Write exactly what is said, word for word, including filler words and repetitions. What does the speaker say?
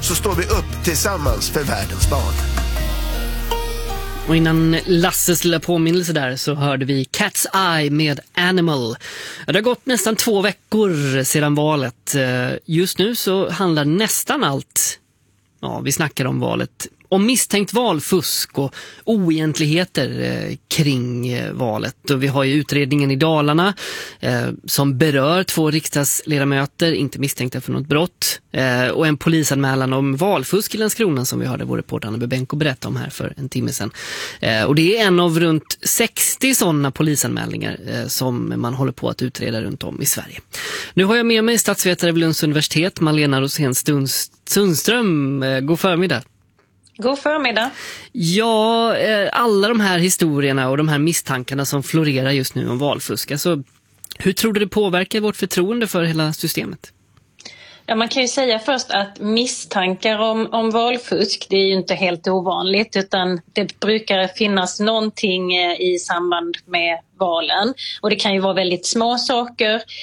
så står vi upp tillsammans för världens barn. Och innan Lasses lilla påminnelse där så hörde vi Cat's Eye med Animal. Det har gått nästan två veckor sedan valet. Just nu så handlar nästan allt, ja, vi snackar om valet, om misstänkt valfusk och oegentligheter eh, kring eh, valet. Och vi har ju utredningen i Dalarna eh, som berör två riksdagsledamöter, inte misstänkta för något brott. Eh, och en polisanmälan om valfusk i Landskrona som vi hörde vår reporter Anna Bebenko berätta om här för en timme sedan. Eh, och det är en av runt sextio sådana polisanmälningar eh, som man håller på att utreda runt om i Sverige. Nu har jag med mig statsvetare vid Lunds universitet, Malena Rosén Sundström. Eh, god förmiddag. God förmiddag. Ja, alla de här historierna och de här misstankarna som florerar just nu om valfusk. Alltså, hur tror du det påverkar vårt förtroende för hela systemet? Ja, man kan ju säga först att misstankar om, om valfusk, det är ju inte helt ovanligt, utan det brukar finnas någonting i samband med valen. Och det kan ju vara väldigt små saker